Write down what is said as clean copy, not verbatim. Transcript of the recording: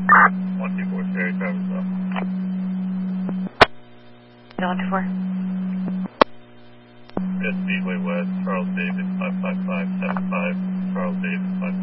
124 Sherry, Travisville. 124. Yes, Speedway West, Charles David 55575, Charles David 555.